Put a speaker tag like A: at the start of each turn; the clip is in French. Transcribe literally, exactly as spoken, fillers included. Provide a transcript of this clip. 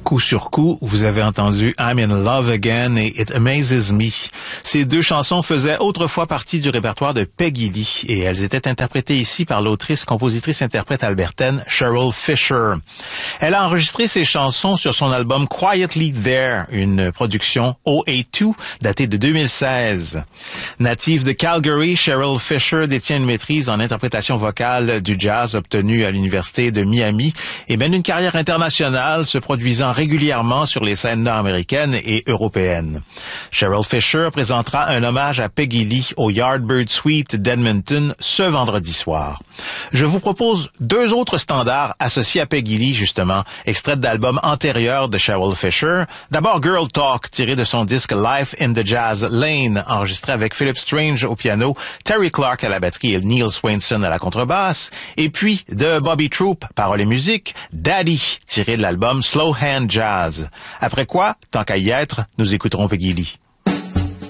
A: Coup sur coup, vous avez entendu I'm in Love Again et It Amazes Me. Ces deux chansons faisaient autrefois partie du répertoire de Peggy Lee et elles étaient interprétées ici par l'autrice, compositrice, interprète albertaine Cheryl Fisher. Elle a enregistré ces chansons sur son album Quietly There, une production O A deux datée de deux mille seize. Native de Calgary, Cheryl Fisher détient une maîtrise en interprétation vocale du jazz obtenue à l'Université de Miami et mène une carrière internationale se produisant régulièrement sur les scènes nord-américaines et européennes. Cheryl Fisher présentera un hommage à Peggy Lee au Yardbird Suite d'Edmonton ce vendredi soir. Je vous propose deux autres standards associés à Peggy Lee, justement, extraits d'albums antérieurs de Cheryl Fisher. D'abord Girl Talk, tiré de son disque Life in the Jazz Lane, enregistré avec Philip Strange au piano, Terry Clark à la batterie et Neil Swainson à la contrebasse. Et puis, de Bobby Troup, paroles et musique, Daddy, tiré de l'album Slow Hand Jazz. Après quoi, tant qu'à y être, nous écouterons Peggy Lee.